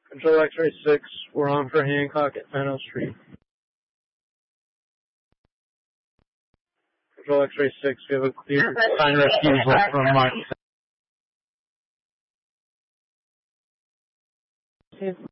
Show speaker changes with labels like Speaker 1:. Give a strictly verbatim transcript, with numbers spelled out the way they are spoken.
Speaker 1: Control X-ray six, we're on for Hancock at Fennell Street. Control X-ray six, we have a clear sign refusal from Mark.